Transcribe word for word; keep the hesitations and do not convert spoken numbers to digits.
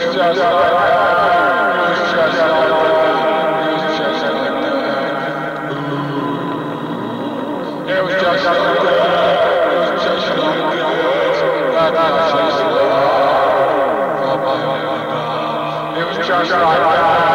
just like that. It was just like that. It was just like that. Ooh. It was just like that. It was just like that. That was just like that. It was just like that.